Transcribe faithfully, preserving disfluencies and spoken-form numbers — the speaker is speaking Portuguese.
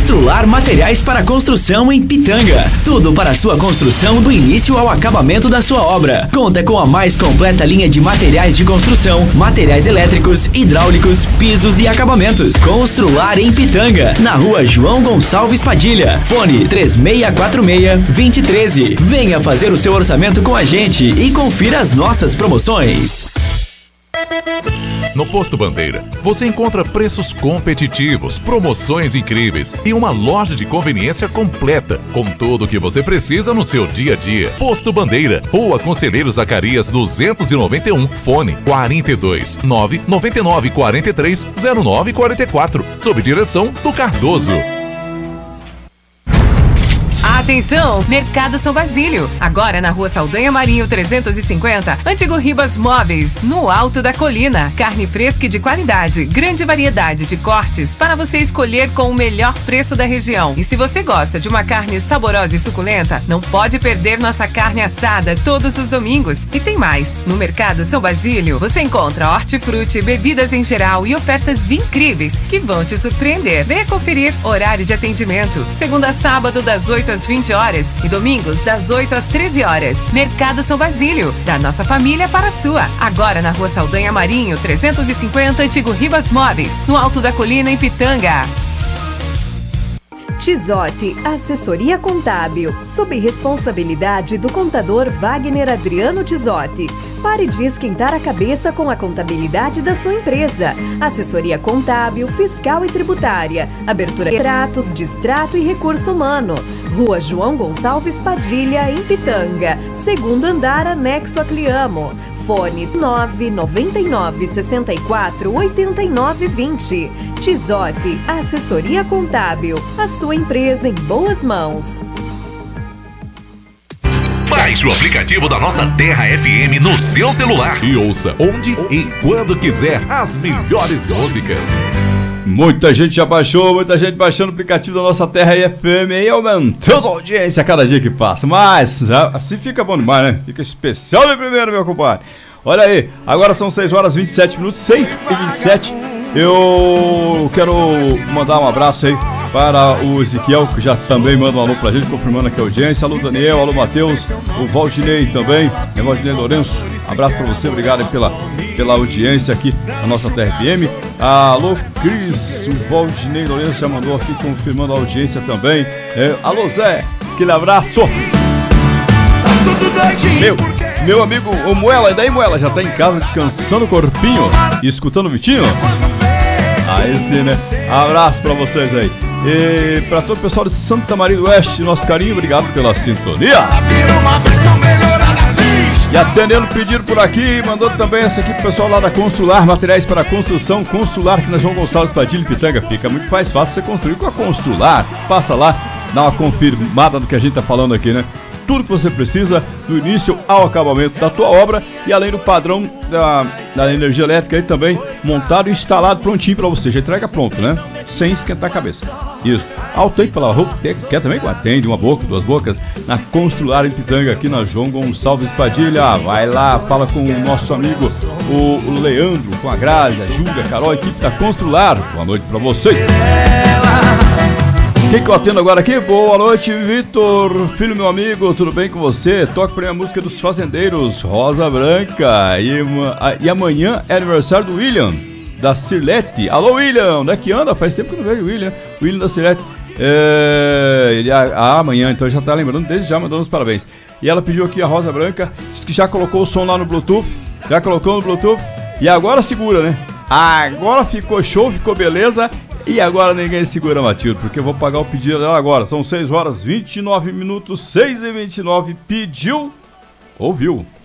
Constrular Materiais para Construção em Pitanga. Tudo para sua construção do início ao acabamento da sua obra. Conta com a mais completa linha de materiais de construção, materiais elétricos, hidráulicos, pisos e acabamentos. Constrular em Pitanga, na rua João Gonçalves Padilha. Fone três seis quatro seis, dois zero um três. Venha fazer o seu orçamento com a gente e confira as nossas promoções. No Posto Bandeira, você encontra preços competitivos, promoções incríveis e uma loja de conveniência completa, com tudo o que você precisa no seu dia a dia. Posto Bandeira, Rua Conselheiro Zacarias duzentos e noventa e um, fone quarenta e dois, nove nove nove quatro três, zero nove quatro quatro, sob direção do Cardoso. Atenção, Mercado São Basílio. Agora na Rua Saldanha Marinho trezentos e cinquenta, Antigo Ribas Móveis, no alto da colina. Carne fresca e de qualidade, grande variedade de cortes para você escolher com o melhor preço da região. E se você gosta de uma carne saborosa e suculenta, não pode perder nossa carne assada todos os domingos. E tem mais, no Mercado São Basílio você encontra hortifruti, bebidas em geral e ofertas incríveis que vão te surpreender. Venha conferir horário de atendimento, segunda a sábado das oito às vinte horas e domingos das oito às treze horas. Mercado São Basílio, da nossa família para a sua. Agora na Rua Saldanha Marinho trezentos e cinquenta, Antigo Ribas Móveis, no alto da colina em Pitanga. Tizote, assessoria contábil, sob responsabilidade do contador Wagner Adriano Tizote. Pare de esquentar a cabeça com a contabilidade da sua empresa. Assessoria contábil, fiscal e tributária. Abertura de tratos, distrato e recurso humano. Rua João Gonçalves Padilha, em Pitanga. Segundo andar, anexo a Cliamo. Fone nove nove nove, seis quatro, oito nove dois zero. Tizote, assessoria contábil. A sua empresa em boas mãos. Baixe o aplicativo da nossa Terra F M no seu celular e ouça onde e quando quiser as melhores músicas. Muita gente já baixou, muita gente baixando o aplicativo da nossa Terra F M e aumentando a audiência a cada dia que passa. Mas já, assim fica bom demais, né? Fica especial de primeiro, meu compadre. Olha aí, agora são seis horas e vinte e sete minutos, seis e vinte e sete. Eu quero mandar um abraço aí para o Ezequiel, que já também manda um alô pra gente, confirmando aqui a audiência. Alô Daniel, alô Matheus, o Valdinei também, é Valdinei Lourenço. Abraço pra você, obrigado aí pela, pela audiência aqui na nossa T R F M. Alô Cris, o Valdinei Lourenço já mandou aqui confirmando a audiência também. É, alô Zé, aquele abraço. Meu, meu amigo, o Moela, e daí Moela, já tá em casa descansando o corpinho e escutando o Vitinho? Aí sim, né? Abraço pra vocês aí. E pra todo o pessoal de Santa Maria do Oeste, nosso carinho, obrigado pela sintonia. E atendendo o pedido por aqui, mandando também essa aqui pro pessoal lá da Constrular, materiais para construção, Constrular, que na João Gonçalves Padilha, Pitanga. Fica muito mais fácil você construir com a Constrular. Passa lá, dá uma confirmada do que a gente tá falando aqui, né? Tudo que você precisa do início ao acabamento da tua obra e além do padrão da, da energia elétrica aí também montado e instalado prontinho para você, já entrega pronto, né? Sem esquentar a cabeça. Isso. Ao tempo pela roupa, quer, quer também? Atende uma boca, duas bocas, na Constrular em Pitanga, aqui na João Gonçalves Padilha. Vai lá, fala com o nosso amigo, o, o Leandro, com a Grazi, a Júlia, a Carol, a equipe da Constrular. Boa noite para vocês. Quem que eu atendo agora aqui? Boa noite, Vitor, filho, meu amigo, tudo bem com você? Toque pra mim a música dos Fazendeiros, Rosa Branca. E, e amanhã é aniversário do William, da Cirlete. Alô, William, onde é que anda? Faz tempo que eu não vejo o William. William da Cirlete. É, ele, ah, amanhã, então já tá lembrando, desde já mandando os parabéns. E ela pediu aqui a Rosa Branca, disse que já colocou o som lá no Bluetooth, já colocou no Bluetooth, e agora segura, né? Agora ficou show, ficou beleza. E agora ninguém segura, Matilde, porque eu vou pagar o pedido dela agora. São seis horas e vinte e nove minutos, seis e vinte e nove. Pediu, ouviu.